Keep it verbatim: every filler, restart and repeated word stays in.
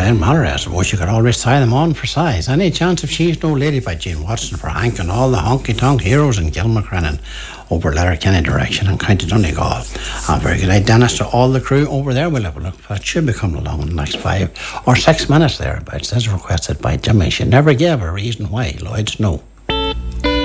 in Mallory, I suppose you could always tie them on for size. Any chance of She's No Lady by Jean Watson for Hank and all the honky-tonk heroes in Gilmacrennan over Letterkenny direction and County Donegal. Ah, very good night, Dennis, to all the crew over there. We'll have a look. That should be coming along in the next five or six minutes thereabouts. As requested by Jimmy. She never gave a reason why. Lloyd's no.